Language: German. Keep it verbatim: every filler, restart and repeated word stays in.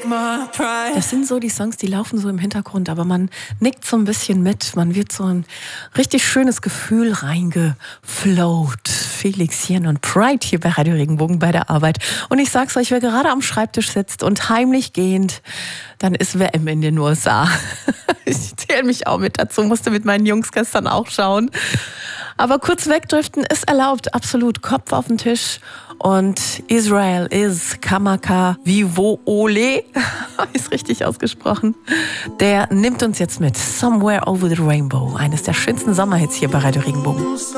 Das sind so die Songs, die laufen so im Hintergrund, aber man nickt so ein bisschen mit. Man wird so ein richtig schönes Gefühl reingeflowt. Felix Jen und Pride hier bei Radio Regenbogen bei der Arbeit. Und ich sag's euch, wer gerade am Schreibtisch sitzt und heimlich gähnt, dann ist W M in den U S A. Ich zähle mich auch mit dazu, musste mit meinen Jungs gestern auch schauen. Aber kurz wegdriften ist erlaubt, absolut. Kopf auf den Tisch. Und Israel is Kamaka Vivo Ole, ist richtig ausgesprochen. Der nimmt uns jetzt mit. Somewhere Over the Rainbow, eines der schönsten Sommerhits hier bei Radio Regenbogen.